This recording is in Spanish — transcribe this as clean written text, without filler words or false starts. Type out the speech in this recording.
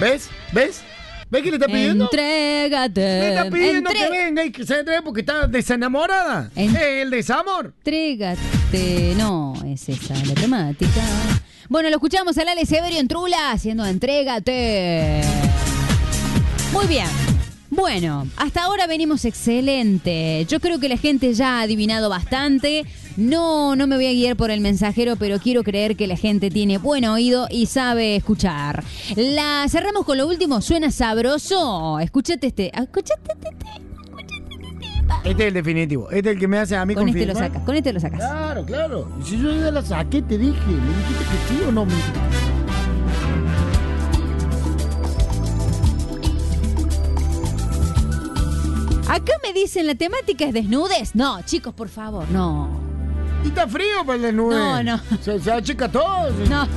¿Ves? ¿Ves que le está pidiendo? Entrégate. Le está pidiendo que venga y que se entregue porque está desenamorada. Es el desamor. Entrégate. No, es esa la temática. Bueno, lo escuchamos al Ale Severio en Trula haciendo Entrégate. Muy bien. Bueno, hasta ahora venimos excelente. Yo creo que la gente ya ha adivinado bastante. No me voy a guiar por el mensajero, pero quiero creer que la gente tiene buen oído y sabe escuchar. La cerramos con lo último. Suena sabroso. Escúchate este. Este es el definitivo. Este es el que me hace a mí con confirmar. este lo sacas. Con este lo sacas. Claro. Y si yo ya la saqué, te dije. ¿Le dijiste que sí o no? Acá me dicen la temática es desnudes. No, chicos, por favor, no. Y está frío para el desnudo. No. Se achica todo. No.